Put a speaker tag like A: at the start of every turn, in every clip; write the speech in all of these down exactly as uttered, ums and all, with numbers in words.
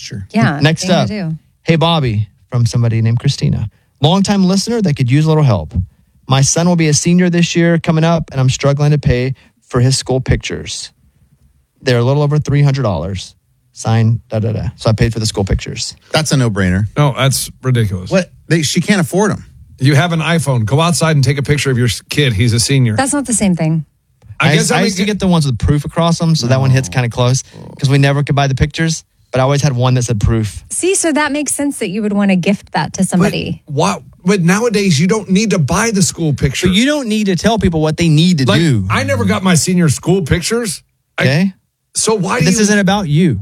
A: picture.
B: Yeah.
C: Next
B: I
C: up,
B: do.
C: hey, Bobby, from somebody named Christina. Longtime listener that could use a little help. My son will be a senior this year coming up, and I'm struggling to pay for his school pictures. They're a little over three hundred dollars. Signed, da, da, da. So I paid for the school pictures.
A: That's a no-brainer.
D: No, that's ridiculous.
A: What? They, she can't afford them.
D: You have an iPhone. Go outside and take a picture of your kid. He's a senior.
B: That's not the same thing.
C: I,
D: I guess
C: I
D: I
C: used to
D: mean,
C: get the ones with proof across them, so that one hits kind of close because we never could buy the pictures, but I always had one that said proof.
B: See, so that makes sense that you would want to gift that to somebody.
D: But, what, but nowadays, you don't need to buy the school picture.
C: But you don't need to tell people what they need to
D: like,
C: do.
D: I never got my senior school pictures.
C: Okay?
D: I, so why do
C: This
D: you...
C: isn't about you.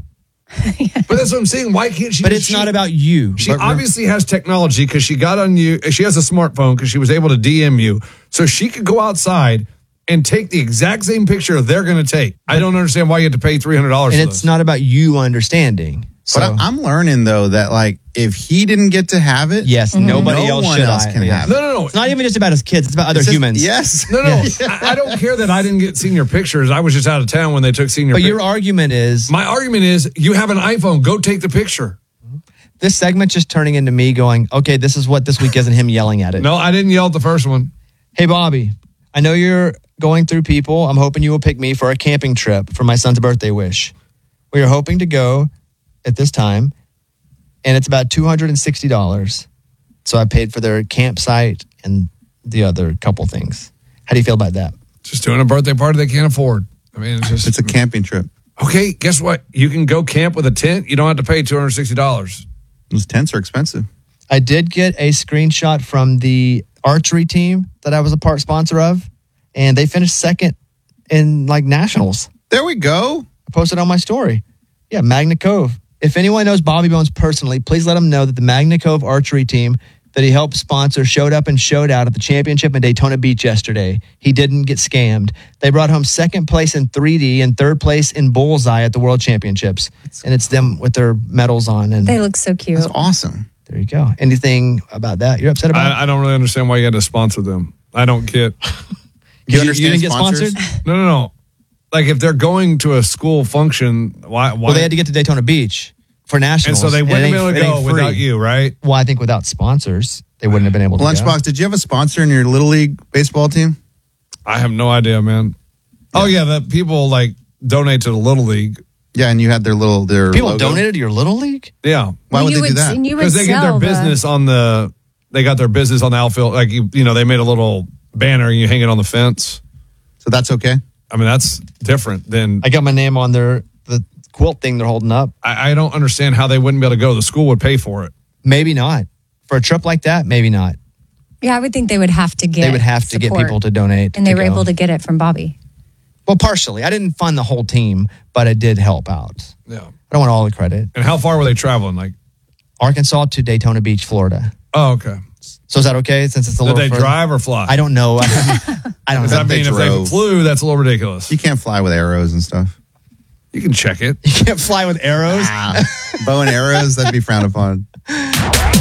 D: But that's what I'm saying. Why can't she...
C: But it's
D: she,
C: not about you.
D: She
C: But-
D: obviously has technology because she got on you. She has a smartphone because she was able to D M you. So she could go outside and take the exact same picture they're going to take. I don't understand why you have to pay three hundred dollars
C: And
D: for
C: it's
D: this.
C: not about you understanding. So,
A: But I, I'm learning, though, that, like, if he didn't get to have it,
C: yes, nobody
A: no
C: else
A: one
C: should
A: else
C: I-
A: can
C: yeah.
A: have it.
D: No, no, no.
C: It's not even just about his kids. It's about other
A: It's just-
C: humans.
A: Yes.
D: No, no. I, I don't care that I didn't get senior pictures. I was just out of town when they took senior
C: But
D: pictures.
C: your argument is
D: My argument is you have an iPhone. Go take the picture.
C: this segment's just turning into me going, okay, this is what this week is, and him yelling at it.
D: No, I didn't yell at the first one.
C: Hey, Bobby, I know you're going through people. I'm hoping you will pick me for a camping trip for my son's birthday wish. We are hoping to go at this time, and it's about two hundred sixty dollars. So I paid for their campsite and the other couple things. How do you feel about that?
D: Just doing a birthday party they can't afford. I mean, it's just...
A: It's a camping trip.
D: Okay, guess what? You can go camp with a tent. You don't have to pay two hundred sixty dollars.
A: Those tents are expensive.
C: I did get a screenshot from the archery team that I was a part sponsor of, and they finished second in like nationals.
A: There we go.
C: I posted on my story. Yeah, Magna Cove. If anyone knows Bobby Bones personally, please let him know that the Magna Cove archery team that he helped sponsor showed up and showed out at the championship in Daytona Beach yesterday. He didn't get scammed. They brought home second place in three D and third place in Bullseye at the World Championships. And it's them with their medals on. And
B: They look so cute.
A: That's awesome.
C: there you go. Anything about that you're upset about?
D: I, I don't really understand why you had to sponsor them. I don't get...
A: You understand
C: didn't get
A: sponsors?
C: sponsored?
D: No, no, no. Like if they're going to a school function, why? why?
C: Well, they had to get to Daytona Beach for
D: and
C: nationals.
D: so they
C: and
D: wouldn't
C: it
D: be able
C: ain't-
D: to
C: it ain't
D: go
C: free.
D: without you, right?
C: Well, I think without sponsors, they wouldn't have been able to go.
A: Lunchbox, did you have a sponsor in your Little League baseball team?
D: I have no idea, man. Oh yeah, that people like donate to the Little League.
A: Yeah, and you had their little their
C: People
A: logo.
C: donated to your Little League?
D: Yeah,
A: Why
B: And
A: would
B: you
A: they do that?
B: and you would
D: because they get their
B: sell the-
D: business on the. They got their business on the outfield. Like you, you know, they made a little banner and you hang it on the fence.
A: So that's okay.
D: I mean, that's different than.
C: I got my name on their the quilt thing they're holding up.
D: I, I don't understand how they wouldn't be able to go. The school would pay for it.
C: Maybe not. For a trip like that, maybe not.
B: Yeah, I would think they would have to get
C: They would have to get
B: support.
C: people to donate.
B: And they
C: to
B: were
C: go.
B: able to get it from Bobby.
C: Well, partially. I didn't fund the whole team, but I did help out.
D: Yeah.
C: I don't want all the credit.
D: And how far were they traveling? Like,
C: Arkansas to Daytona Beach, Florida.
D: oh, okay.
C: So is that okay since it's a
D: Did
C: little
D: they
C: further?
D: drive or fly?
C: I don't know. I don't
D: Does
C: know.
D: that
A: they
D: mean if they
A: drove.
D: flew, that's a little ridiculous?
A: You can't fly with arrows and stuff.
D: You can check it.
C: You can't fly with arrows.
A: Ah, bow and arrows, that'd be frowned upon.